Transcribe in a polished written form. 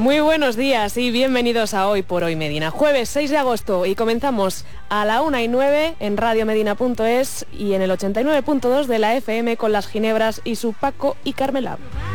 Muy buenos días y bienvenidos a Hoy por Hoy Medina, jueves 6 de agosto y comenzamos a la 1:09 en radiomedina.es y en el 89.2 de la FM con Las Ginebras y su Paco y Carmela.